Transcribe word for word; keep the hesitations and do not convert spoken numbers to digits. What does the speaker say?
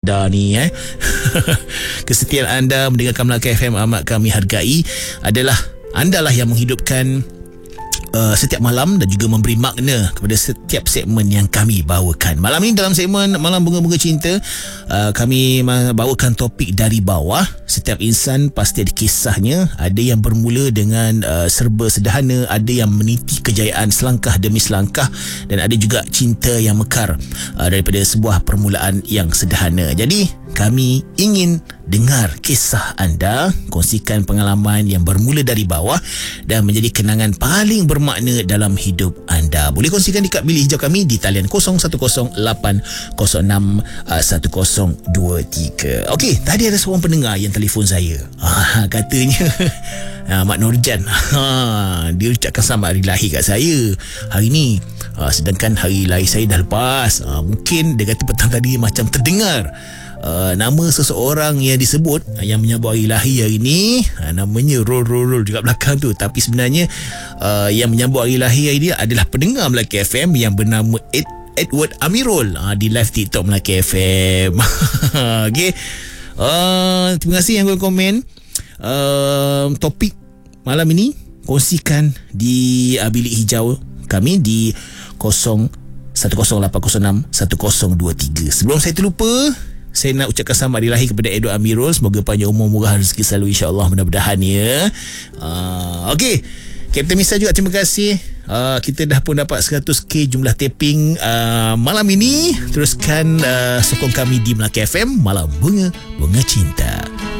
anda ni eh. Kesetiaan anda mendengarkan Melaka F M amat kami hargai. Adalah andalah yang menghidupkan Uh, setiap malam dan juga memberi makna kepada setiap segmen yang kami bawakan. Malam ini dalam segmen Malam Bunga-Bunga Cinta, uh, kami bawakan topik dari bawah. Setiap insan pasti ada kisahnya. Ada yang bermula dengan uh, serba sederhana, ada yang meniti kejayaan selangkah demi selangkah, dan ada juga cinta yang mekar uh, daripada sebuah permulaan yang sederhana. Jadi kami ingin dengar kisah anda, kongsikan pengalaman yang bermula dari bawah dan menjadi kenangan paling bermakna dalam hidup anda. Boleh kongsikan dekat bilik hijau kami di talian kosong satu kosong lapan kosong enam satu kosong dua tiga. Okey, tadi ada seorang pendengar yang telefon saya. Ah, katanya ah, Mak Nurjan, ah, dia ucapkan selamat hari lahir kat saya hari ni. Ah, sedangkan hari lahir saya dah lepas. Ah, mungkin dia kata petang tadi macam terdengar Uh, nama seseorang yang disebut uh, yang menyambut hari lahir hari ni, uh, namanya roll roll roll juga belakang tu, tapi sebenarnya uh, yang menyambut hari lahir hari ni adalah pendengar Melaka F M yang bernama Ed, Edward Amirul uh, di live TikTok Melaka F M. Okay, uh, terima kasih yang komen uh, topik malam ini. Kongsikan di uh, bilik hijau kami di kosong satu kosong lapan kosong enam satu kosong dua tiga. Sebelum saya terlupa, saya nak ucapkan selamat hari lahir kepada Edward Amirul. Semoga panjang umur, murah rezeki selalu, insya-Allah, mudah-mudahan ya. Uh, Okey, Kapten Misa juga terima kasih. Uh, kita dah pun dapat seratus k jumlah tapping uh, malam ini. Teruskan uh, sokong kami di Melaka F M Malam Bunga Bunga Cinta.